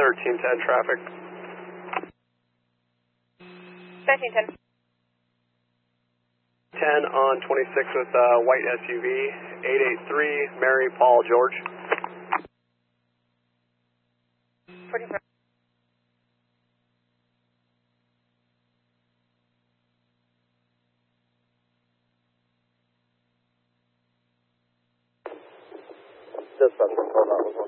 1310 traffic. 1310. 10 on 26 with white SUV, 883 Mary Paul George. 44. Dispatch 149 was